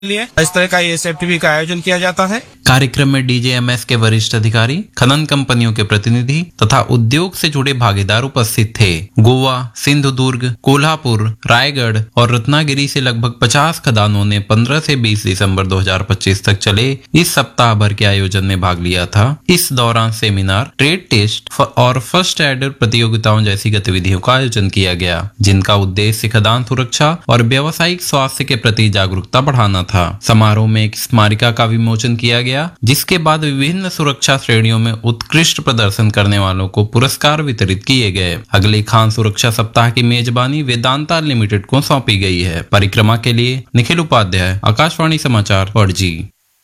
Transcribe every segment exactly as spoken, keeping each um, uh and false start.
लिए इस तरह का एसएफटीवी का आयोजन किया जाता है। कार्यक्रम में डीजेएमएस के वरिष्ठ अधिकारी, खनन कंपनियों के प्रतिनिधि तथा उद्योग से जुड़े भागीदार उपस्थित थे। गोवा, सिंधुदुर्ग, कोल्हापुर, रायगढ़ और रत्नागिरी से लगभग पचास खदानों ने पंद्रह से बीस दिसंबर दो हज़ार पच्चीस तक चले इस सप्ताह भर के आयोजन में भाग लिया था। इस दौरान सेमिनार, ट्रेड टेस्ट और फर्स्ट एडर प्रतियोगिताओं जैसी गतिविधियों का आयोजन किया गया, जिनका उद्देश्य खदान सुरक्षा और व्यावसायिक स्वास्थ्य के प्रति जागरूकता बढ़ाना था। समारोह में एक स्मारिका का विमोचन किया गया, जिसके बाद विभिन्न सुरक्षा श्रेणियों में उत्कृष्ट प्रदर्शन करने वालों को पुरस्कार वितरित किए गए। अगले खान सुरक्षा सप्ताह की मेजबानी वेदांता लिमिटेड को सौंपी गई है। परिक्रमा के लिए निखिल उपाध्याय, आकाशवाणी समाचार, Panaji.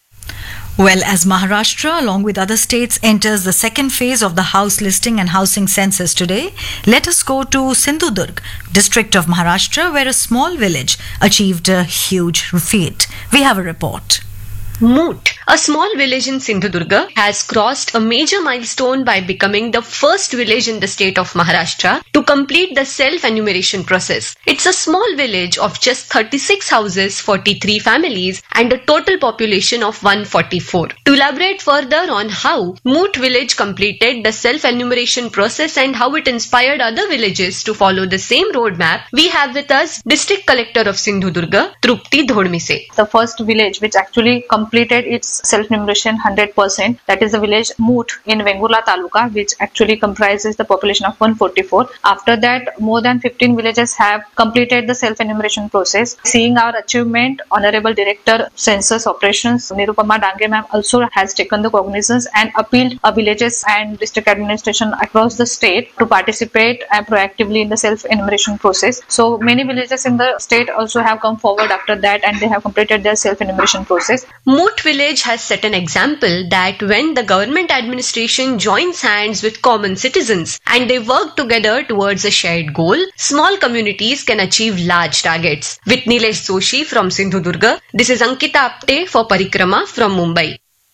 Well, as Maharashtra, along with other states, enters the second phase of the house listing and housing census today, let us go to Sindhudurg, district of Maharashtra, where a small village achieved a huge feat. We have a report. Moot, a small village in Sindhudurga, has crossed a major milestone by becoming the first village in the state of Maharashtra to complete the self-enumeration process. It's a small village of just thirty-six houses, forty-three families, and a total population of one hundred forty-four. To elaborate further on how Moot village completed the self-enumeration process and how it inspired other villages to follow the same roadmap, we have with us District Collector of Sindhudurga, Trupti Dhodmise. The first village which actually completed its self-enumeration one hundred percent, that is the village Moot in Vengurla Taluka, which actually comprises the population of one hundred forty-four. After that, more than fifteen villages have completed the self-enumeration process. Seeing our achievement, Honorable Director Census Operations Nirupama Dange ma'am also has taken the cognizance and appealed to villages and district administration across the state to participate and proactively in the self-enumeration process. So many villages in the state also have come forward after that, and they have completed their self-enumeration process. Moot village has set an example that when the government administration joins hands with common citizens and they work together towards a shared goal, small communities can achieve large targets. With Nilesh Joshi from Sindhudurga, this is Ankita Apte for Parikrama from Mumbai.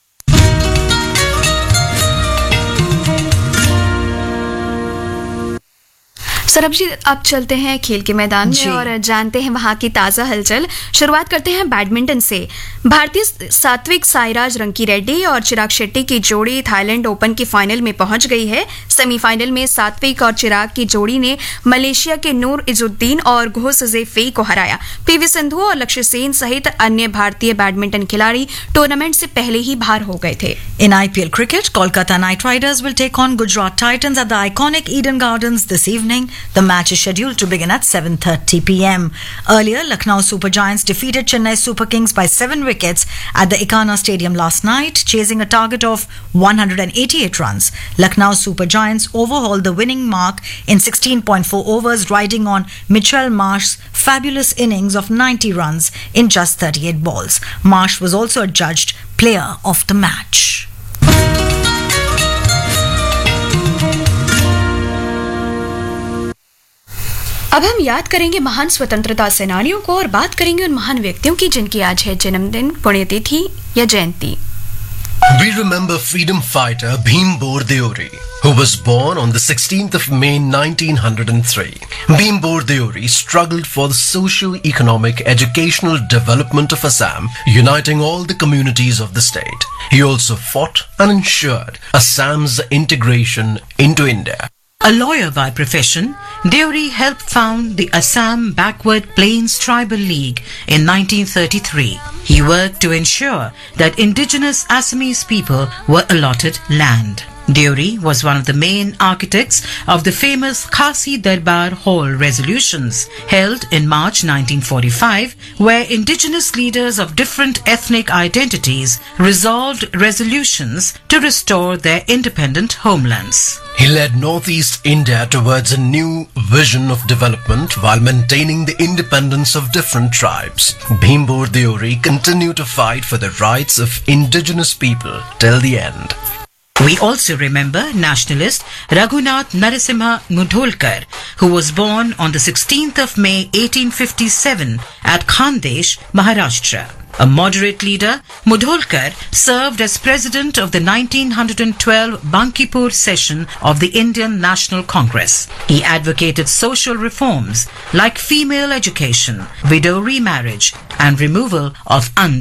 सरब जी, अब चलते हैं खेल के मैदान में और जानते हैं वहां की ताजा हलचल। शुरुआत करते हैं बैडमिंटन से। भारतीय सात्विक साईराज रंकीरेड्डी और चिराग शेट्टी की जोड़ी थाईलैंड ओपन की फाइनल में पहुंच गई है। सेमीफाइनल में सात्विक और चिराग की जोड़ी ने मलेशिया के नूर इजुद्दीन और घोष ज़ेफई को हराया। पीवी सिंधु और लक्ष्य सेन सहित अन्य भारतीय बैडमिंटन खिलाड़ी टूर्नामेंट से पहले ही बाहर हो गए थे। In I P L cricket, Kolkata Knight Riders will take on Gujarat Titans at the iconic Eden Gardens this evening. The match is scheduled to begin at seven thirty p m. Earlier, Lucknow Super Giants defeated Chennai Super Kings by seven wickets at the Ikana Stadium last night, chasing a target of one hundred eighty-eight runs. Lucknow Super Giants overhauled the winning mark in sixteen point four overs, riding on Mitchell Marsh's fabulous innings of ninety runs in just thirty-eight balls. Marsh was also adjudged Player of the Match. अब हम याद करेंगे महान स्वतंत्रता सेनानियों को और बात करेंगे उन महान व्यक्तियों की जिनकी आज है जन्मदिन, पुण्यतिथि या जयंती। We remember freedom fighter Bhim Bor Deori, who was born on the sixteenth of May nineteen oh three. Bhim Bor Deori struggled for the socio-economic educational development of Assam, uniting all the communities of the state. He also fought and ensured Assam's integration into India. A lawyer by profession, Deori helped found the Assam Backward Plains Tribal League in nineteen thirty-three. He worked to ensure that indigenous Assamese people were allotted land. Deori was one of the main architects of the famous Khasi Darbar Hall resolutions held in March nineteen forty-five, where indigenous leaders of different ethnic identities resolved resolutions to restore their independent homelands. He led northeast India towards a new vision of development while maintaining the independence of different tribes. Bhim Bor Deori continued to fight for the rights of indigenous people till the end. We also remember nationalist Raghunath Narasimha Mudholkar, who was born on the sixteenth of May eighteen fifty-seven at Khandesh, Maharashtra. A moderate leader, Mudholkar served as president of the nineteen twelve Bankipur session of the Indian National Congress. He advocated social reforms like female education, widow remarriage, and removal of